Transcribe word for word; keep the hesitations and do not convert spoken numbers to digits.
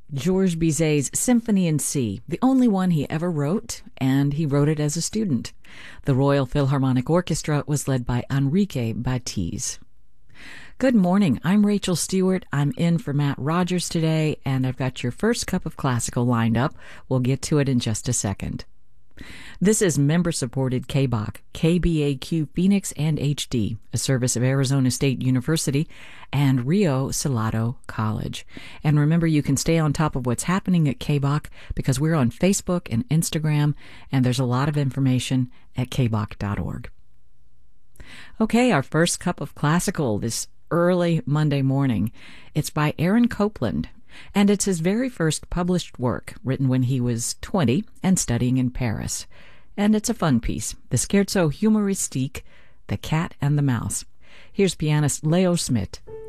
Georges Bizet's Symphony in C, the only one he ever wrote, and he wrote it as a student. The Royal Philharmonic Orchestra was led by Enrique Batiz. Good morning. I'm Rachel Stewart. I'm in for Matt Rogers today, and I've got your first cup of classical lined up. We'll get to it in just a second. This is member-supported K B O C, K B A Q Phoenix and H D, a service of Arizona State University and Rio Salado College. And remember, you can stay on top of what's happening at K B O C because we're on Facebook and Instagram, and there's a lot of information at k b o c dot org. Okay, our first cup of classical this early Monday morning. It's by Aaron Copland, and it's his very first published work, written when he was twenty and studying in Paris. And it's a fun piece, the Scherzo Humoristique, The Cat and the Mouse. Here's pianist Leo Smit.